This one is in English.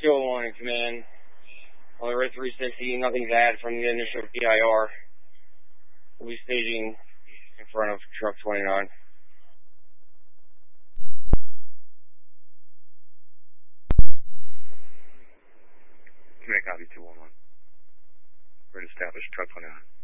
201 command. On the red 360, nothing to add from the initial PIR. We'll be staging in front of truck 29. Command copy 211. We're to establish truck 29.